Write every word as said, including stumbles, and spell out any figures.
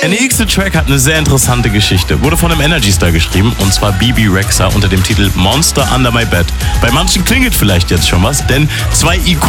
Der nächste Track hat eine sehr interessante Geschichte. Wurde von einem Energy Star geschrieben, und zwar B B Rexa unter dem Titel Monster Under My Bed. Bei manchen klingelt vielleicht jetzt schon was, denn zwei